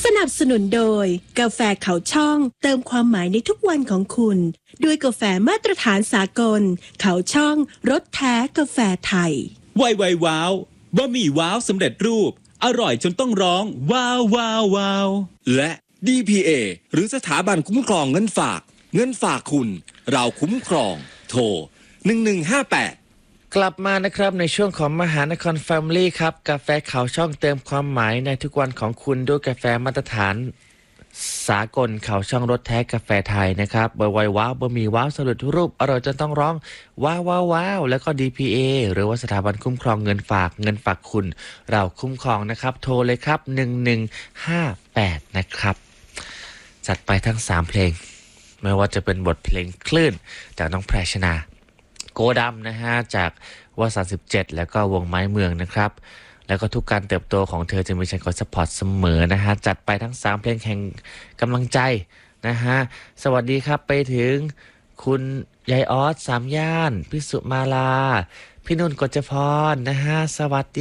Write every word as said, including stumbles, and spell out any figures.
นับสนุนโดยกาแฟเขาช่องเติมความหมายในทุกวันของคุณด้วยกาแฟมาตรฐานสากลเขาช่องรสแท้กาแฟไทยไวไวว้าวบะหมี่ว้าวสำเร็จรูปอร่อยจนต้องร้องว้าวว้าวว้าวและ ดี พี เอ หรือสถาบันคุ้มครองเงินฝากเงินฝากคุณเราคุ้มครองโทรหนึ่งหนึ่งห้าแปดกลับมานะครับในช่วงของมหานครแฟมิลี่ครับกาแฟเขาช่องเติมความหมายในทุกวันของคุณด้วยกาแฟมาตรฐานสากลเขาช่องรสแท้กาแฟไทยนะครับเบอร์ไวว้าวบะหมี่ว้าวสำเร็จรูปอร่อยจนต้องร้องว้าวว้าวว้าวแล้วก็ ดี พี เอ หรือว่าสถาบันคุ้มครองเงินฝากเงินฝากคุณเราคุ้มครองนะครับโทรเลยครับหนึ่งหนึ่งห้าแปดนะครับจัดไปทั้งสามเพลงไม่ว่าจะเป็นบทเพลงคลื่นจากน้องแพรชนาโกดำนะฮะจากว่าสามสิบเจ็ดแล้วก็วงไม้เมืองนะครับแล้วก็ทุกการเติบโตของเธอจะมีฉันคอยซัพพอร์ตเสมอนะฮะจัดไปทั้งสามเพลงแห่งกำลังใจนะฮะสวัสดีครับไปถึงคุณยายออสสามย่านพี่สุมาลาพี่นุ่นกฤษพรนะฮะสวัสดี